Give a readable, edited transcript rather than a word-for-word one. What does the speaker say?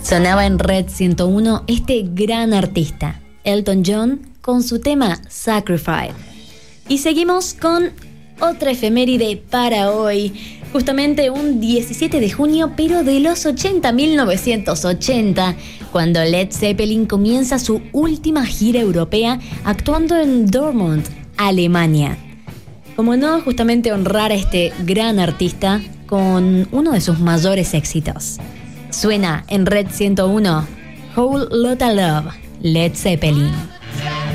Sonaba en Red 101 este gran artista, Elton John, con su tema Sacrifice. Y seguimos con otra efeméride para hoy. Justamente un 17 de junio, pero de los 80, 1980, cuando Led Zeppelin comienza su última gira europea actuando en Dortmund, Alemania. Como no, justamente honrar a este gran artista con uno de sus mayores éxitos. Suena en Red 101, Whole Lotta Love, Led Zeppelin.